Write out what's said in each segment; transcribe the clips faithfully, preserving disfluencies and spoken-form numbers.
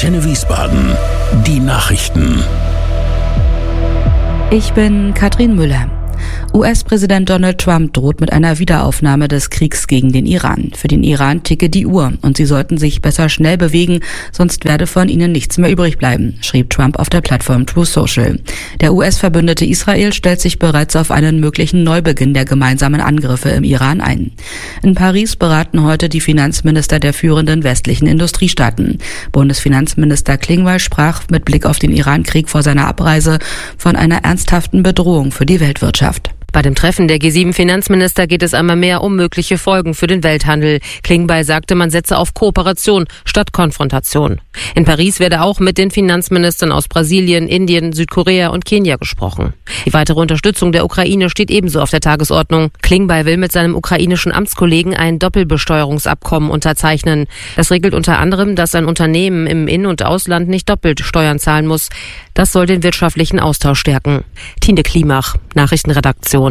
Antenne Wiesbaden. Die Nachrichten. Ich bin Katrin Müller. U S-Präsident Donald Trump droht mit einer Wiederaufnahme des Kriegs gegen den Iran. Für den Iran ticke die Uhr und sie sollten sich besser schnell bewegen, sonst werde von ihnen nichts mehr übrig bleiben, schrieb Trump auf der Plattform Truth Social. Der U S-Verbündete Israel stellt sich bereits auf einen möglichen Neubeginn der gemeinsamen Angriffe im Iran ein. In Paris beraten heute die Finanzminister der führenden westlichen Industriestaaten. Bundesfinanzminister Klingbeil sprach mit Blick auf den Iran-Krieg vor seiner Abreise von einer ernsthaften Bedrohung für die Weltwirtschaft. Bei dem Treffen der G sieben Finanzminister geht es einmal mehr um mögliche Folgen für den Welthandel. Klingbeil sagte, man setze auf Kooperation statt Konfrontation. In Paris werde auch mit den Finanzministern aus Brasilien, Indien, Südkorea und Kenia gesprochen. Die weitere Unterstützung der Ukraine steht ebenso auf der Tagesordnung. Klingbeil will mit seinem ukrainischen Amtskollegen ein Doppelbesteuerungsabkommen unterzeichnen. Das regelt unter anderem, dass ein Unternehmen im In- und Ausland nicht doppelt Steuern zahlen muss. Das soll den wirtschaftlichen Austausch stärken. Tine Klimach, Nachrichtenredaktion.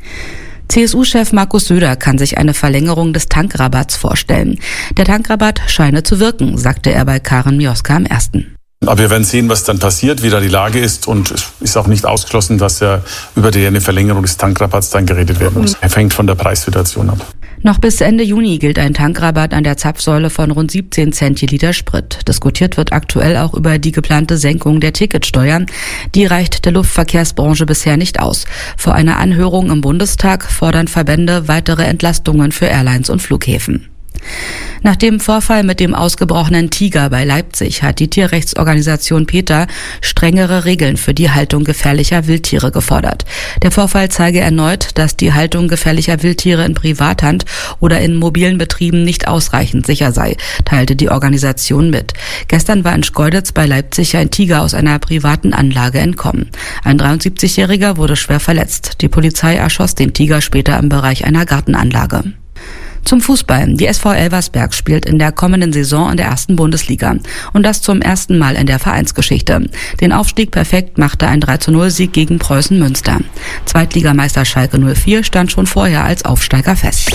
C S U-Chef Markus Söder kann sich eine Verlängerung des Tankrabatts vorstellen. Der Tankrabatt scheine zu wirken, sagte er bei Karen Mioska am ersten. Aber wir werden sehen, was dann passiert, wie da die Lage ist. Und es ist auch nicht ausgeschlossen, dass ja über die eine Verlängerung des Tankrabatts dann geredet werden muss. Er hängt von der Preissituation ab. Noch bis Ende Juni gilt ein Tankrabatt an der Zapfsäule von rund siebzehn Cent je Liter Sprit. Diskutiert wird aktuell auch über die geplante Senkung der Ticketsteuer. Die reicht der Luftverkehrsbranche bisher nicht aus. Vor einer Anhörung im Bundestag fordern Verbände weitere Entlastungen für Airlines und Flughäfen. Nach dem Vorfall mit dem ausgebrochenen Tiger bei Leipzig hat die Tierrechtsorganisation PETA strengere Regeln für die Haltung gefährlicher Wildtiere gefordert. Der Vorfall zeige erneut, dass die Haltung gefährlicher Wildtiere in Privathand oder in mobilen Betrieben nicht ausreichend sicher sei, teilte die Organisation mit. Gestern war in Schkeuditz bei Leipzig ein Tiger aus einer privaten Anlage entkommen. Ein dreiundsiebzigjähriger wurde schwer verletzt. Die Polizei erschoss den Tiger später im Bereich einer Gartenanlage. Zum Fußball. Die S V Elversberg spielt in der kommenden Saison in der ersten Bundesliga. Und das zum ersten Mal in der Vereinsgeschichte. Den Aufstieg perfekt machte ein drei zu null Sieg gegen Preußen Münster. Zweitligameister Schalke null vier stand schon vorher als Aufsteiger fest.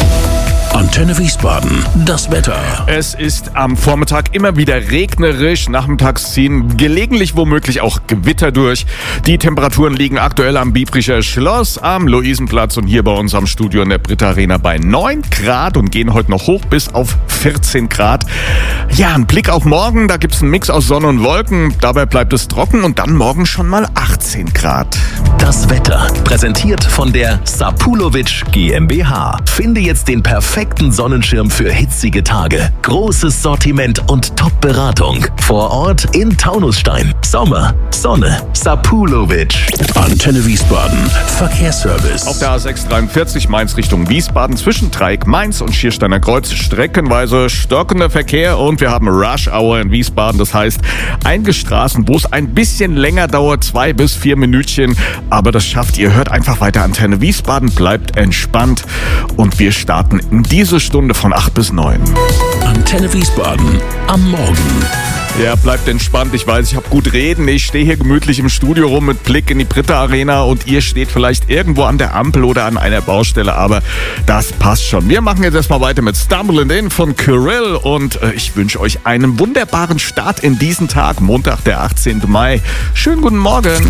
Antenne Wiesbaden, das Wetter. Es ist am Vormittag immer wieder regnerisch, nachmittags ziehen gelegentlich womöglich auch Gewitter durch. Die Temperaturen liegen aktuell am Biebricher Schloss, am Luisenplatz und hier bei uns am Studio in der Britta Arena bei neun Grad und gehen heute noch hoch bis auf vierzehn Grad. Ja, ein Blick auf morgen, da gibt's einen Mix aus Sonne und Wolken, dabei bleibt es trocken und dann morgen schon mal achtzehn Grad. Das Wetter, präsentiert von der Sapulovic GmbH. Finde jetzt den perfekten Sonnenschirm für hitzige Tage. Großes Sortiment und Top-Beratung. Vor Ort in Taunusstein. Sommer, Sonne, Sapulovic. Antenne Wiesbaden, Verkehrsservice. Auf der A sechs dreiundvierzig Mainz Richtung Wiesbaden zwischen Dreieck Mainz und Schiersteiner Kreuz streckenweise stockender Verkehr und wir haben Rush Hour in Wiesbaden. Das heißt, einige Straßen, wo es ein bisschen länger dauert, zwei bis vier Minütchen. Aber das schafft ihr. Hört einfach weiter Antenne Wiesbaden, bleibt entspannt und wir starten in diese Stunde von acht bis neun. Antenne Wiesbaden am Morgen. Ja, bleibt entspannt. Ich weiß, ich habe gut reden. Ich stehe hier gemütlich im Studio rum mit Blick in die Britta Arena und ihr steht vielleicht irgendwo an der Ampel oder an einer Baustelle, aber das passt schon. Wir machen jetzt erstmal weiter mit Stumblin' In von Kyrill und äh, ich wünsche euch einen wunderbaren Start in diesen Tag, Montag, der achtzehnten Mai. Schönen guten Morgen.